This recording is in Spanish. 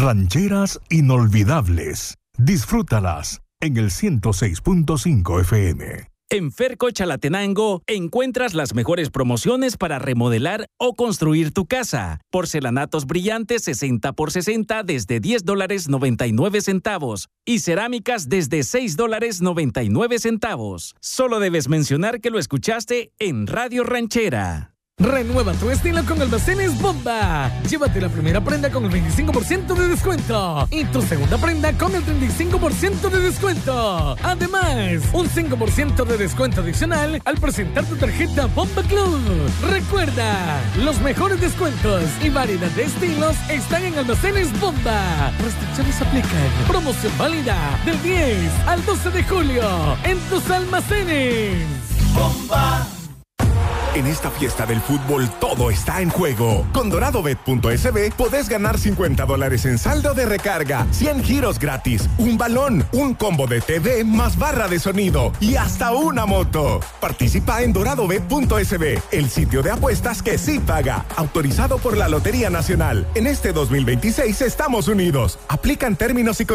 Rancheras inolvidables. Disfrútalas en el 106.5 FM. En Ferco Chalatenango encuentras las mejores promociones para remodelar o construir tu casa. Porcelanatos brillantes 60 por 60 desde $10.99 y cerámicas desde $6.99. Solo debes mencionar que lo escuchaste en Radio Ranchera. Renueva tu estilo con Almacenes Bomba. Llévate la primera prenda con el 25% de descuento y tu segunda prenda con el 35% de descuento. Además, un 5% de descuento adicional al presentar tu tarjeta Bomba Club. Recuerda, los mejores descuentos y variedad de estilos están en Almacenes Bomba. Restricciones aplican. Promoción válida del 10 al 12 de julio en tus almacenes. Bomba. En esta fiesta del fútbol todo está en juego. Con doradobet.sb podés ganar $50 en saldo de recarga, 100 giros gratis, un balón, un combo de TV más barra de sonido y hasta una moto. Participa en doradobet.sb, el sitio de apuestas que sí paga. Autorizado por la Lotería Nacional. En este 2026 estamos unidos. Aplican términos y condiciones.